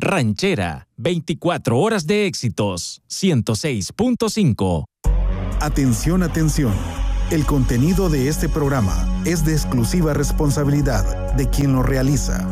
Ranchera, 24 horas de éxitos, 106.5. Atención, atención. El contenido de este programa es de exclusiva responsabilidad de quien lo realiza.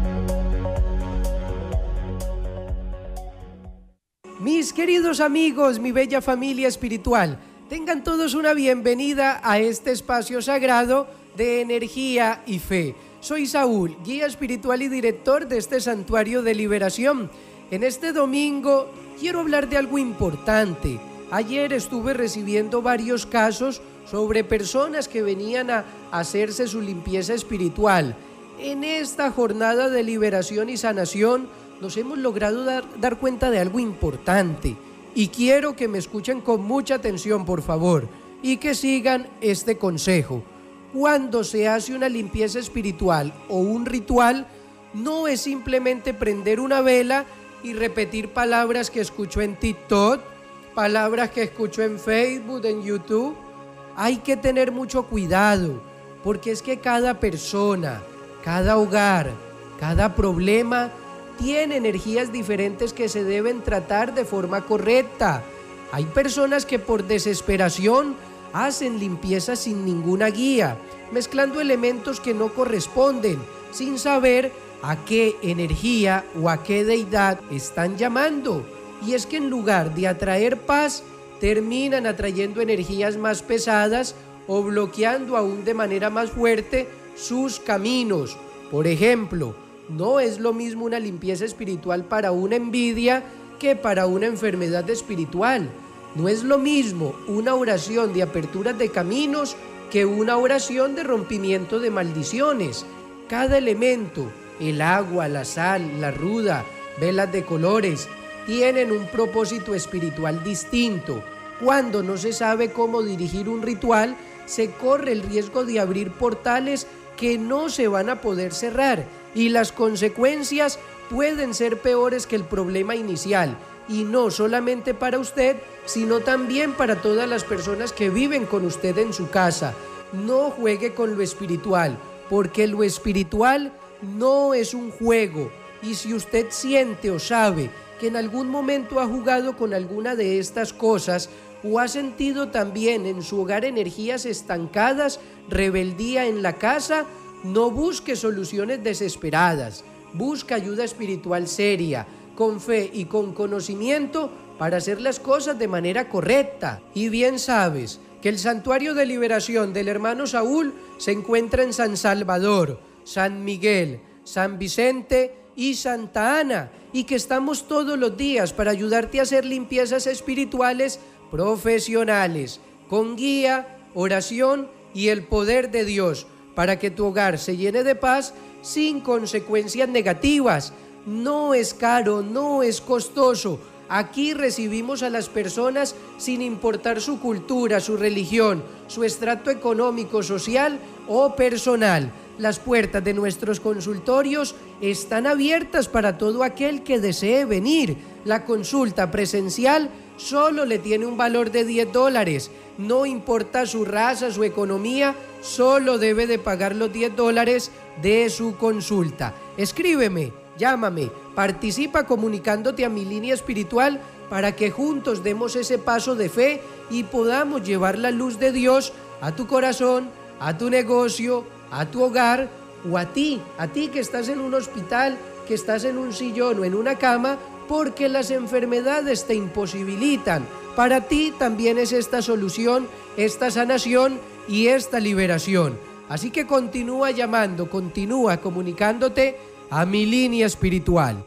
Mis queridos amigos, mi bella familia espiritual, tengan todos una bienvenida a este espacio sagrado de energía y fe. Soy Saúl, guía espiritual y director de este santuario de liberación. En este domingo quiero hablar de algo importante. Ayer estuve recibiendo varios casos sobre personas que venían a hacerse su limpieza espiritual. En esta jornada de liberación y sanación nos hemos logrado dar cuenta de algo importante y quiero que me escuchen con mucha atención, por favor, y que sigan este consejo. Cuando se hace una limpieza espiritual o un ritual, no es simplemente prender una vela y repetir palabras que escuchó en TikTok, palabras que escuchó en Facebook, en YouTube. Hay que tener mucho cuidado, porque es que cada persona, cada hogar, cada problema tiene energías diferentes que se deben tratar de forma correcta. Hay personas que por desesperación hacen limpieza sin ninguna guía, mezclando elementos que no corresponden, sin saber a qué energía o a qué deidad están llamando. Y es que en lugar de atraer paz, terminan atrayendo energías más pesadas o bloqueando aún de manera más fuerte sus caminos. Por ejemplo, no es lo mismo una limpieza espiritual para una envidia que para una enfermedad espiritual. No es lo mismo una oración de apertura de caminos que una oración de rompimiento de maldiciones. Cada elemento, el agua, la sal, la ruda, velas de colores, tienen un propósito espiritual distinto. Cuando no se sabe cómo dirigir un ritual, se corre el riesgo de abrir portales que no se van a poder cerrar y las consecuencias pueden ser peores que el problema inicial. Y no solamente para usted, sino también para todas las personas que viven con usted en su casa. No juegue con lo espiritual, porque lo espiritual no es un juego. Y si usted siente o sabe que en algún momento ha jugado con alguna de estas cosas, o ha sentido también en su hogar energías estancadas, rebeldía en la casa, no busque soluciones desesperadas. Busca ayuda espiritual seria, con fe y con conocimiento para hacer las cosas de manera correcta. Y bien sabes que el santuario de liberación del hermano Saúl se encuentra en San Salvador, San Miguel, San Vicente y Santa Ana, y que estamos todos los días para ayudarte a hacer limpiezas espirituales profesionales, con guía, oración y el poder de Dios, para que tu hogar se llene de paz sin consecuencias negativas. No es caro, no es costoso. Aquí recibimos a las personas sin importar su cultura, su religión, su estrato económico, social o personal. Las puertas de nuestros consultorios están abiertas para todo aquel que desee venir. La consulta presencial solo le tiene un valor de $10. No importa su raza, su economía, solo debe de pagar los $10 de su consulta. Escríbeme, llámame, participa comunicándote a mi línea espiritual para que juntos demos ese paso de fe y podamos llevar la luz de Dios a tu corazón, a tu negocio, a tu hogar o a ti que estás en un hospital, que estás en un sillón o en una cama, porque las enfermedades te imposibilitan. Para ti también es esta solución, esta sanación y esta liberación. Así que continúa llamando, continúa comunicándote a mi línea espiritual.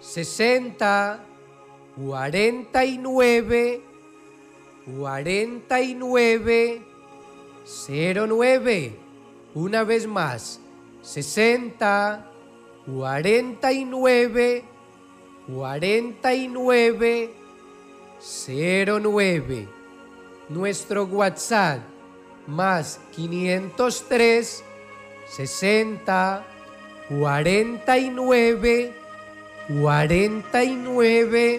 60 49 49 09. Una vez más, 60 49 49 09. Nuestro WhatsApp más 503 60 49 49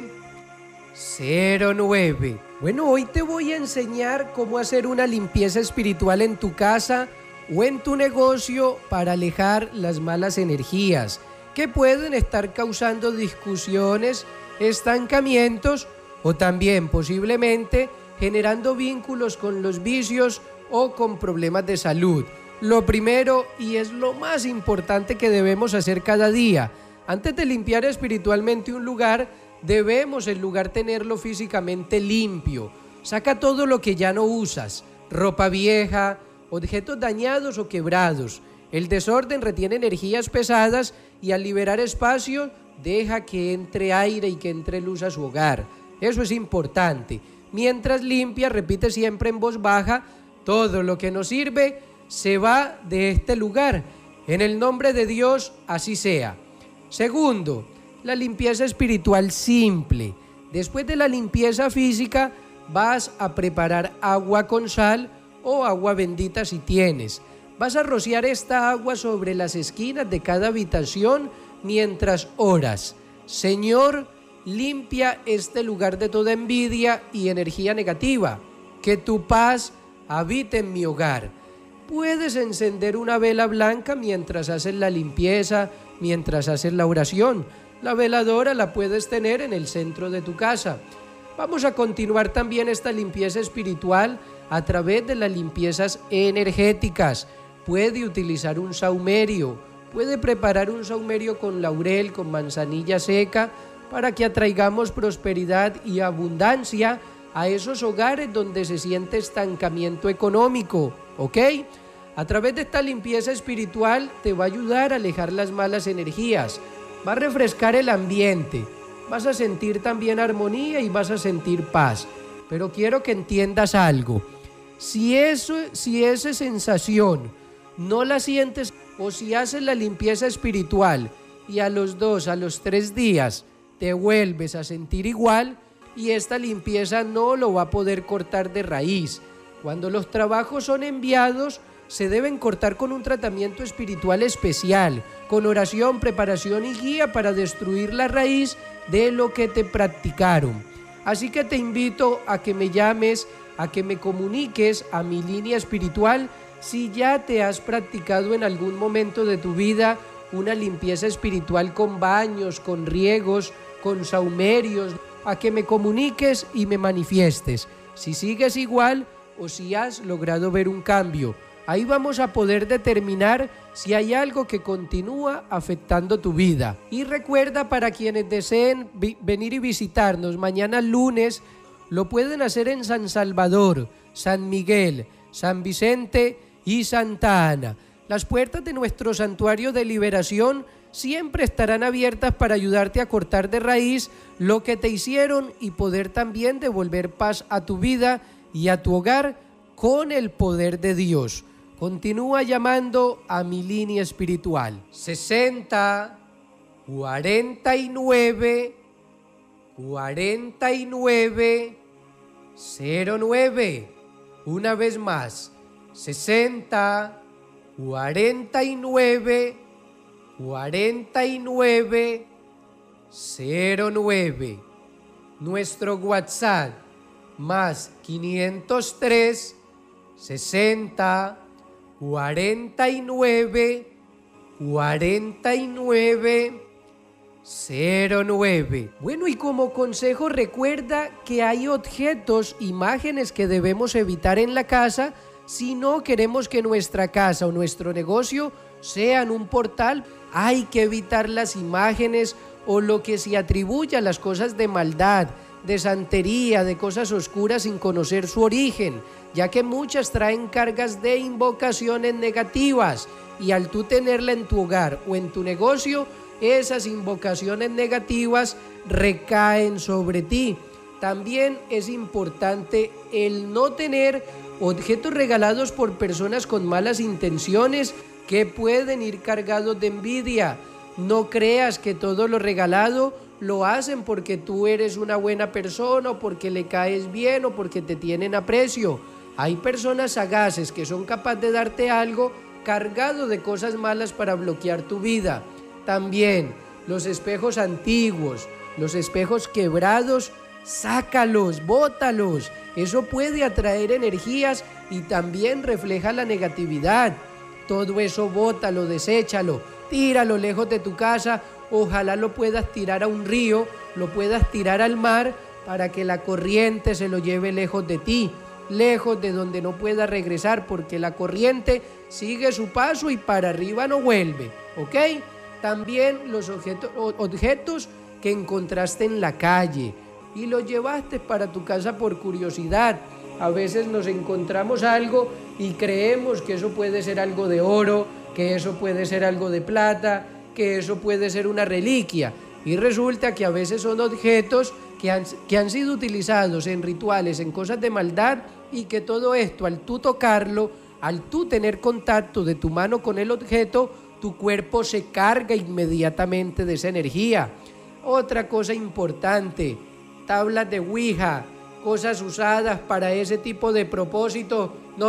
09. Bueno, hoy te voy a enseñar cómo hacer una limpieza espiritual en tu casa o en tu negocio para alejar las malas energías. que pueden estar causando discusiones, estancamientos o también posiblemente generando vínculos con los vicios o con problemas de salud. Lo primero, y es lo más importante que debemos hacer cada día, antes de limpiar espiritualmente un lugar, debemos el lugar tenerlo físicamente limpio. Saca todo lo que ya no usas, ropa vieja, objetos dañados o quebrados. El desorden retiene energías pesadas y al liberar espacio deja que entre aire y que entre luz a su hogar. Eso es importante. Mientras limpia, repite siempre en voz baja: todo lo que nos sirve se va de este lugar. En el nombre de Dios, así sea. Segundo, la limpieza espiritual simple. Después de la limpieza física, vas a preparar agua con sal o agua bendita si tienes. Vas a rociar esta agua sobre las esquinas de cada habitación mientras oras. Señor, limpia este lugar de toda envidia y energía negativa. Que tu paz habite en mi hogar. Puedes encender una vela blanca mientras haces la limpieza, mientras haces la oración. La veladora la puedes tener en el centro de tu casa. Vamos a continuar también esta limpieza espiritual a través de las limpiezas energéticas. Puede utilizar un saumerio, puede preparar un saumerio con laurel, con manzanilla seca, para que atraigamos prosperidad y abundancia a esos hogares donde se siente estancamiento económico, ¿ok? A través de esta limpieza espiritual te va a ayudar a alejar las malas energías, va a refrescar el ambiente, vas a sentir también armonía y vas a sentir paz. Pero quiero que entiendas algo. Si esa sensación no la sientes, o si haces la limpieza espiritual y a los 2, a los 3 días te vuelves a sentir igual, y esta limpieza no lo va a poder cortar de raíz. Cuando los trabajos son enviados, se deben cortar con un tratamiento espiritual especial, con oración, preparación y guía para destruir la raíz de lo que te practicaron. Así que te invito a que me llames, a que me comuniques a mi línea espiritual si ya te has practicado en algún momento de tu vida una limpieza espiritual con baños, con riegos, con saumerios, a que me comuniques y me manifiestes si sigues igual o si has logrado ver un cambio. Ahí vamos a poder determinar si hay algo que continúa afectando tu vida. Y recuerda, para quienes deseen venir y visitarnos mañana lunes, lo pueden hacer en San Salvador, San Miguel, San Vicente y Santa Ana. Las puertas de nuestro santuario de liberación siempre estarán abiertas para ayudarte a cortar de raíz lo que te hicieron y poder también devolver paz a tu vida y a tu hogar con el poder de Dios. Continúa llamando a mi línea espiritual. 60 49 49 09. Una vez más. 60 49 49 09. Nuestro WhatsApp más 503 60 49 49 09. Bueno, y como consejo, recuerda que hay objetos, imágenes que debemos evitar en la casa si no queremos que nuestra casa o nuestro negocio sean un portal. Hay que evitar las imágenes o lo que se atribuye a las cosas de maldad, de santería, de cosas oscuras sin conocer su origen, ya que muchas traen cargas de invocaciones negativas, y al tú tenerla en tu hogar o en tu negocio, esas invocaciones negativas recaen sobre ti. También es importante el no tener objetos regalados por personas con malas intenciones que pueden ir cargados de envidia. No creas que todo lo regalado lo hacen porque tú eres una buena persona o porque le caes bien o porque te tienen aprecio. Hay personas sagaces que son capaces de darte algo cargado de cosas malas para bloquear tu vida. También los espejos antiguos, los espejos quebrados, sácalos, bótalos. Eso puede atraer energías y también refleja la negatividad. Todo eso bótalo, deséchalo. tíralo lejos de tu casa. Ojalá lo puedas tirar a un río, lo puedas tirar al mar para que la corriente se lo lleve lejos de ti, lejos de donde no pueda regresar, porque la corriente sigue su paso y para arriba no vuelve, ¿ok? También los objetos que encontraste en la calle y los llevaste para tu casa por curiosidad. A veces nos encontramos algo y creemos que eso puede ser algo de oro, que eso puede ser algo de plata, que eso puede ser una reliquia. Y resulta que a veces son objetos que han sido utilizados en rituales, en cosas de maldad, y que todo esto, al tú tocarlo, al tú tener contacto de tu mano con el objeto, tu cuerpo se carga inmediatamente de esa energía. Otra cosa importante, tablas de Ouija, cosas usadas para ese tipo de propósito,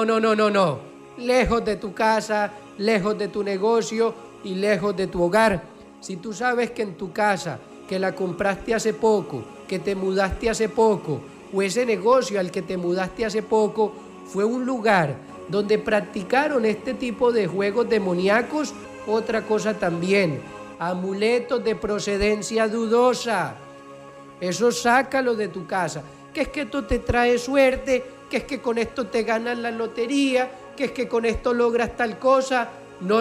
no. Lejos de tu casa, lejos de tu negocio y lejos de tu hogar. Si tú sabes que en tu casa, que la compraste hace poco, que te mudaste hace poco, o ese negocio al que te mudaste hace poco fue un lugar donde practicaron este tipo de juegos demoníacos, otra cosa también, amuletos de procedencia dudosa. Eso sácalo de tu casa. Que es que esto te trae suerte, que es que con esto te ganas la lotería, que es que con esto logras tal cosa. No.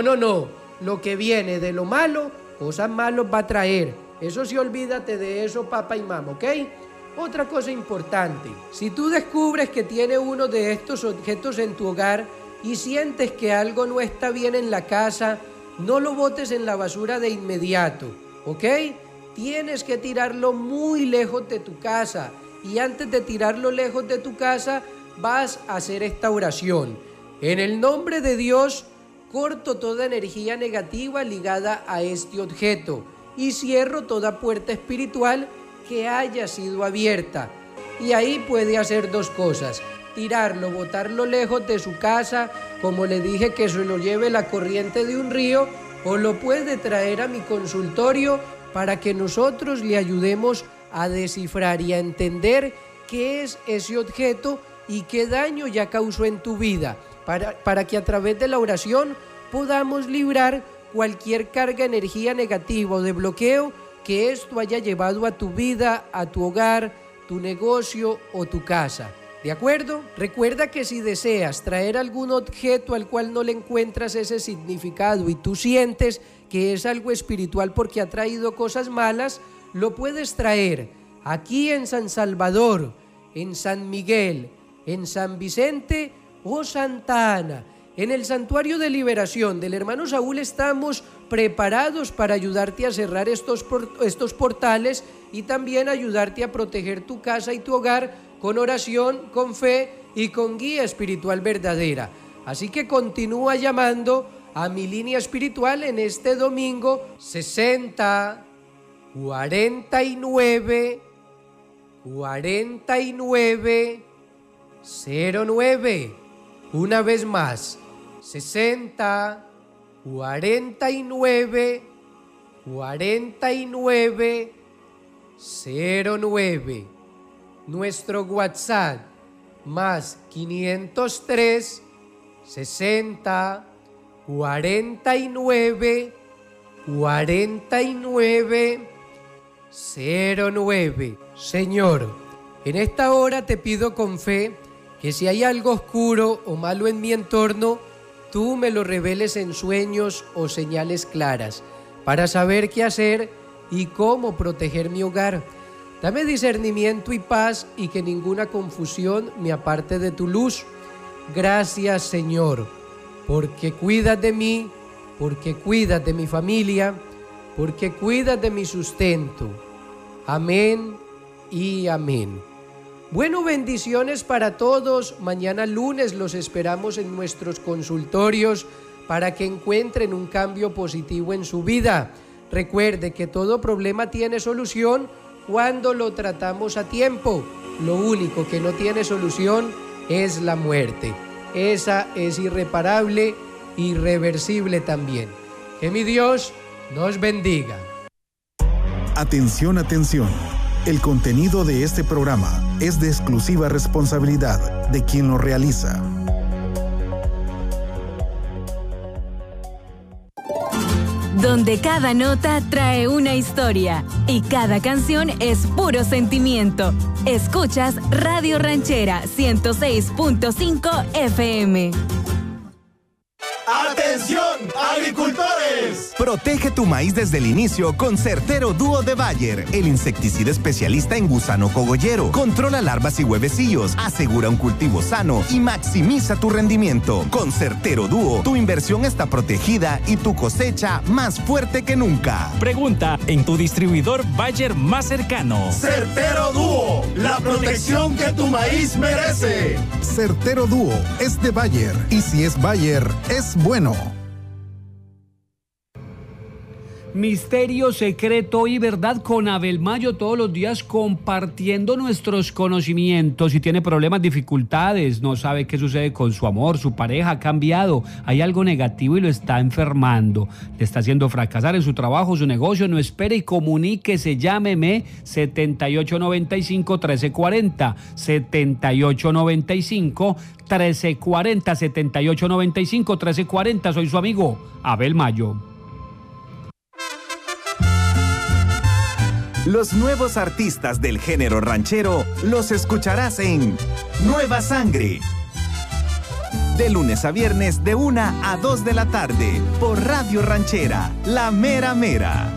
Lo que viene de lo malo, cosas malas va a traer. Eso sí, olvídate de eso, papá y mamá, ¿ok? Otra cosa importante, si tú descubres que tiene uno de estos objetos en tu hogar y sientes que algo no está bien en la casa, no lo botes en la basura de inmediato, ¿ok? Tienes que tirarlo muy lejos de tu casa, y antes de tirarlo lejos de tu casa vas a hacer esta oración. En el nombre de Dios, corto toda energía negativa ligada a este objeto y cierro toda puerta espiritual que haya sido abierta. Y ahí puede hacer dos cosas: tirarlo, botarlo lejos de su casa, como le dije, que se lo lleve la corriente de un río, o lo puede traer a mi consultorio para que nosotros le ayudemos a descifrar y a entender qué es ese objeto y qué daño ya causó en tu vida, para que a través de la oración podamos librar cualquier carga, energía negativa o de bloqueo que esto haya llevado a tu vida, a tu hogar, tu negocio o tu casa. ¿De acuerdo? Recuerda que si deseas traer algún objeto al cual no le encuentras ese significado y tú sientes que es algo espiritual porque ha traído cosas malas, lo puedes traer aquí en San Salvador, en San Miguel, en San Vicente o Santa Ana. En el Santuario de Liberación del Hermano Saúl estamos preparados para ayudarte a cerrar estos portales y también ayudarte a proteger tu casa y tu hogar con oración, con fe y con guía espiritual verdadera. Así que continúa llamando a mi línea espiritual en este domingo 60 49 09. Una vez más, 60 49 09. Nuestro WhatsApp más 503 60 49 09. Señor, en esta hora te pido con fe que si hay algo oscuro o malo en mi entorno, tú me lo reveles en sueños o señales claras para saber qué hacer y cómo proteger mi hogar. Dame discernimiento y paz y que ninguna confusión me aparte de tu luz. Gracias, Señor, porque cuidas de mí, porque cuidas de mi familia, porque cuidas de mi sustento. Amén y amén. Bueno, bendiciones para todos. Mañana lunes los esperamos en nuestros consultorios para que encuentren un cambio positivo en su vida. Recuerde que todo problema tiene solución cuando lo tratamos a tiempo. Lo único que no tiene solución es la muerte. Esa es irreparable, irreversible también. Que mi Dios nos bendiga. Atención, atención. El contenido de este programa es de exclusiva responsabilidad de quien lo realiza. donde cada nota trae una historia y cada canción es puro sentimiento. Escuchas Radio Ranchera 106.5 FM. ¡Atención, agricultores! Protege tu maíz desde el inicio con Certero Dúo de Bayer, el insecticida especialista en gusano cogollero. Controla larvas y huevecillos, asegura un cultivo sano y maximiza tu rendimiento. Con Certero Dúo, tu inversión está protegida y tu cosecha más fuerte que nunca. Pregunta en tu distribuidor Bayer más cercano. Certero Dúo, la protección que tu maíz merece. Certero Dúo es de Bayer, y si es Bayer, es bueno. Misterio, secreto y verdad con Abel Mayo, todos los días compartiendo nuestros conocimientos. Si tiene problemas, dificultades, no sabe qué sucede con su amor, su pareja ha cambiado, hay algo negativo y lo está enfermando, le está haciendo fracasar en su trabajo, su negocio, no espere y comuníquese, llámeme 7895-1340, 7895-1340, 7895-1340, soy su amigo Abel Mayo. Los nuevos artistas del género ranchero los escucharás en Nueva Sangre. De lunes a viernes de 1 a 2 de la tarde por Radio Ranchera, La Mera Mera.